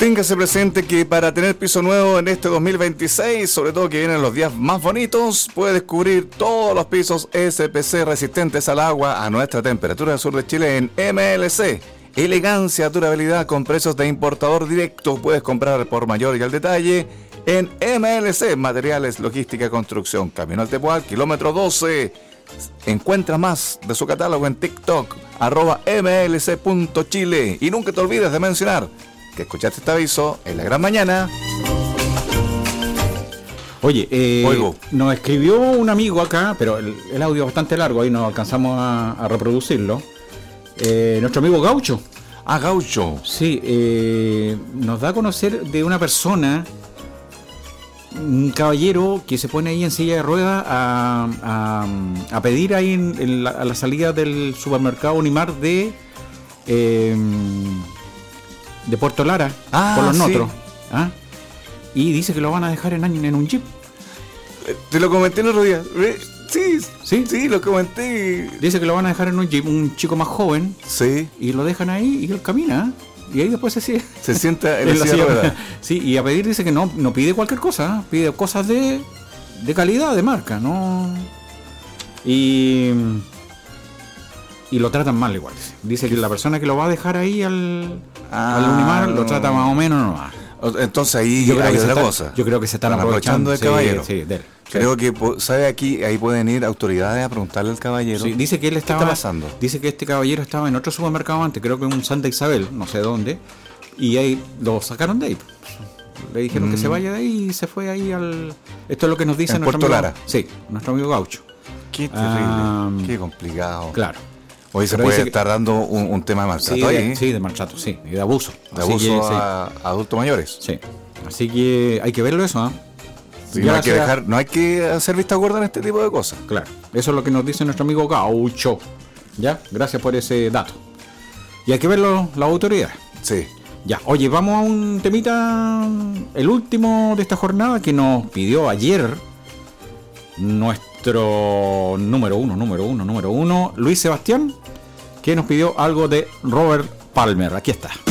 Téngase presente que para tener piso nuevo en este 2026, sobre todo que vienen los días más bonitos, puede descubrir todos los pisos SPC resistentes al agua a nuestra temperatura del sur de Chile en MLC. Elegancia, durabilidad con precios de importador directo. Puedes comprar por mayor y al detalle en MLC, Materiales, Logística, Construcción, Camino al Tepual, kilómetro 12. Encuentra más de su catálogo en TikTok, @mlc.chile. Y nunca te olvides de mencionar que escuchaste este aviso en La Gran Mañana. Oye, nos escribió un amigo acá, pero el audio es bastante largo, ahí no alcanzamos a reproducirlo. Nuestro amigo Gaucho. Ah, Gaucho. Sí, nos da a conocer de una persona, un caballero que se pone ahí en silla de ruedas a pedir ahí a la salida del supermercado Unimar de Puerto Lara, por los Notros. ¿Ah? Y dice que lo van a dejar en un jeep. Te lo comenté el otro día. Sí, lo comenté. Dice que lo van a dejar en un jeep, un chico más joven. Sí. Y lo dejan ahí y él camina. Y ahí después se sienta en la silla de ruedas. Sí, y a pedir dice que no pide cualquier cosa, pide cosas de calidad, de marca, ¿no? Y lo tratan mal igual. Dice que la persona que lo va a dejar ahí al Unimar lo trata más o menos nomás. Entonces ahí hay otra cosa. Yo creo que se están aprovechando del caballero. Sí, de él. Creo que, ¿sabe? Ahí pueden ir autoridades a preguntarle al caballero. Sí, dice que él estaba. ¿Qué está pasando? Dice que este caballero estaba en otro supermercado antes, creo que en un Santa Isabel, no sé dónde, y ahí lo sacaron de ahí. Le dijeron que se vaya de ahí y se fue ahí al. Esto es lo que nos dice nuestro Puerto amigo Lara. Sí, nuestro amigo Gaucho. Qué terrible, qué complicado. Claro. Hoy se puede estar dando un tema de maltrato ahí. Sí, de maltrato, sí, y de abuso. De abuso a adultos mayores. Sí. Así que hay que verlo eso, ¿ah? Sí, no hay que hacer vista gorda en este tipo de cosas. Claro, eso es lo que nos dice nuestro amigo Gaucho. ¿Ya? Gracias por ese dato. Y hay que verlo las autoridades. Sí. Ya, oye, vamos a un temita, el último de esta jornada que nos pidió ayer nuestro número uno, Luis Sebastián, que nos pidió algo de Robert Palmer. Aquí está.